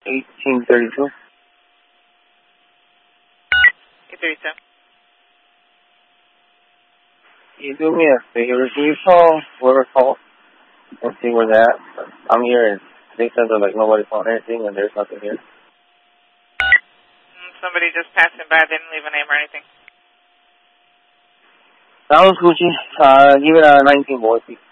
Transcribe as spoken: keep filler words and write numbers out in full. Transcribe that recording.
eighteen thirty-two. eight thirty-two. You do me a favor. Can you call whoever called and see where they're at? I'm here and they said that like nobody's on anything and there's nothing here. Somebody just passing by, didn't leave a name or anything. That was Gucci. Uh, give it a nineteen, boy, please.